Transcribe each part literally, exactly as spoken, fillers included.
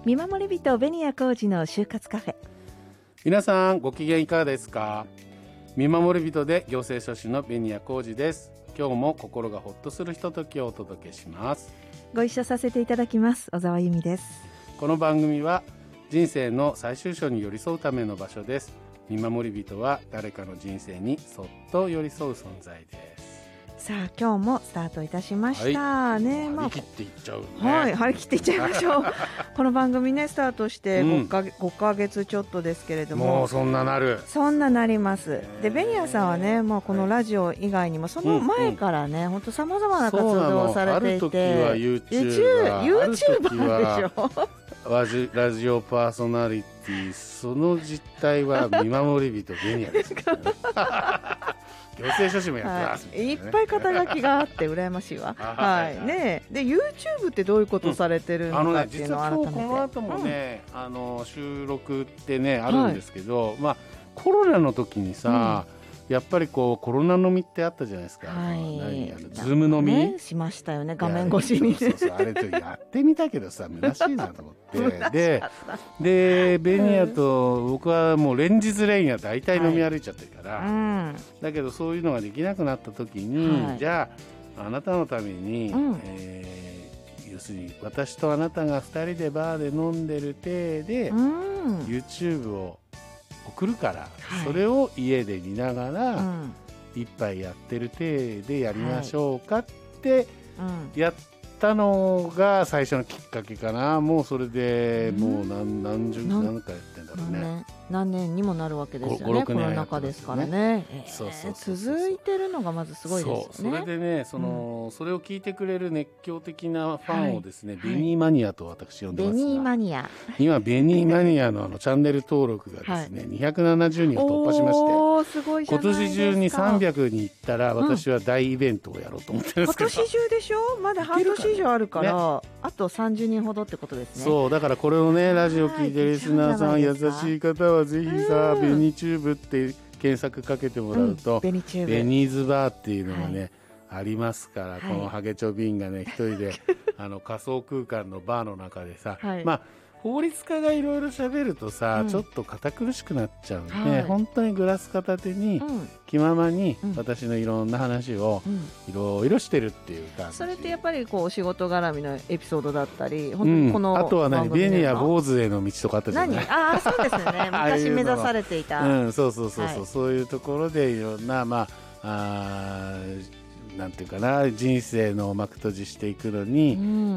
見守り人紅谷浩二の就活カフェ。 皆さんご機嫌いかがですか？見守り人で行政書士の紅谷浩二です。今日も心がほっとするひとときをお届けします。 ご一緒させていただきます。小沢由美です。 この番組は人生の最終章に寄り添うための場所です。見守り人は誰かの人生にそっと寄り添う存在です。 さあ今日もスタートいたしました、 はい、 ね。 張り切っていっちゃうね。 はい、張り切っていっちゃいましょうこの番組ねスタートしてごかげつ、うん、ごかげつちょっとですけれども、 もうそんななるそんななります。で紅谷さんはね、まあ、このラジオ以外にもその前からね、本当さまざまな活動をされていて、 ある時は YouTuber、 YouTuber でしょラジ、ラジオパーソナリティ、その実態は見守り人紅谷ですから行政書士もやってます、 はい、いっぱい肩書きがあって羨ましいわはいね。で YouTube ってどういうことをされてるのかっていうのを改めて、 うん、あのね、実は今日この後もね、うん、あの収録ってねあるんですけど、はい、まあコロナの時にさ、うんやっぱりこうコロナ飲みってあったじゃないですか、はい、何あのズーム飲み、ね、 しましたよね、画面越しに。 そうそうそう、あれちょっとやってみたけどさ虚しいなと思ってでで紅谷と僕はもう連日連夜大体飲み歩いちゃってるから、はいうん、だけどそういうのができなくなった時に、はい、じゃああなたのために、うんえー、要するに私とあなたがふたりでバーで飲んでる体で、うん、YouTube を送るから、はい、それを家で見ながら、うん、一杯やってる体でやりましょうかってやったのが最初のきっかけかな。もうそれでもう 何, 何十何回やってんだろうね。 何年にもなるわけですよね。コロナ禍ですからね、えー、 そうそうそうそう続いてるのがまずすごいですよね。 そうそれでねその、うん、それを聞いてくれる熱狂的なファンをですね、はい、ベニーマニアと私呼んでますが、ベニーマニア今ベニーマニア の, あのチャンネル登録がですね、はい、にひゃくななじゅうにんを突破しまして、 おすごいじゃないですか。 今年中にさんびゃくに行ったら私は大イベントをやろうと思ってるんですけど、 今年中でしょ。まだ半年以上あるから、ね、あとさんじゅうにんほどってことですね。 そうだからこれをねラジオ聞いてるリスナーさん優しい方はぜひさ、ベニチューブって検索かけてもらうと、うん、ベニチューブベニーズバーっていうのがね、はい、ありますから、はい、このハゲチョビンがね一人であの仮想空間のバーの中でさ、はい、まあ法律家がいろいろ喋るとさ、うん、ちょっと堅苦しくなっちゃうんで、はい、本当にグラス片手に、うん、気ままに私のいろんな話をいろいろしてるっていう感じ、うん、 それってやっぱりこうお仕事絡みのエピソードだったり、 本当にこの、うん、あとは何ベニヤ坊主への道とかあったじゃない。 何あそうですね昔目指されていたうん、そうそうそうそう、はい、そういうところでいろんなまああなんていうかな人生の幕閉じしていくのに、うん、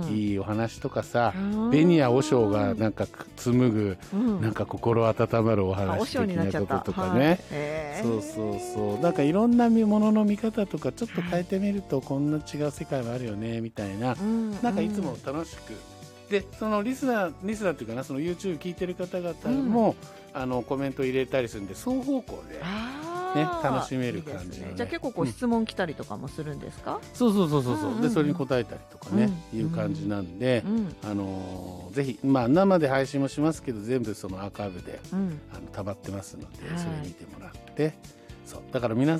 いいお話とかさ、ベニヤ和尚がなんか紡ぐ、うん、なんか心温まるお話的なこととかね、はい、そうそうそうなんかいろんなものの見方とかちょっと変えてみると、はい、こんな違う世界もあるよねみたいな、うん、なんかいつも楽しくでそのリスナーリスナーっていうかなその YouTube 聞いてる方々も、うん、あのコメント入れたりするんで双方向でね、楽しめる感じの、ね、 じゃあ結構こう質問来たりとかもするんですか？うん、 そうそうそうそうそう、うんうんうん、でそれに答えたりとかね、うん、いう感じなんで、うん、あのー、ぜひ、まあ、生で配信もしますけど全部そのアーカイブで、うん、あの溜まってますので、はい、それ見てもらってそうだから皆